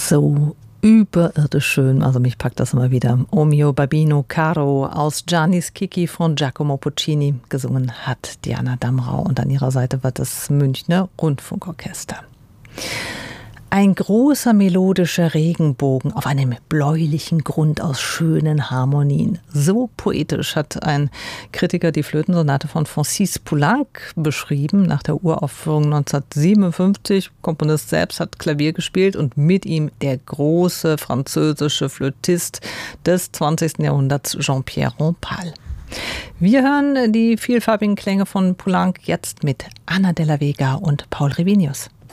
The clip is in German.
so überirdisch schön, also mich packt das immer wieder. O mio Babino Caro aus Giannis Kiki von Giacomo Puccini. Gesungen hat Diana Damrau und an ihrer Seite war das Münchner Rundfunkorchester. Ein großer melodischer Regenbogen auf einem bläulichen Grund aus schönen Harmonien. So poetisch hat ein Kritiker die Flötensonate von Francis Poulenc beschrieben. Nach der Uraufführung 1957. Komponist selbst hat Klavier gespielt und mit ihm der große französische Flötist des 20. Jahrhunderts Jean-Pierre Rampal. Wir hören die vielfarbigen Klänge von Poulenc jetzt mit Anna Della Vega und Paul Revinius.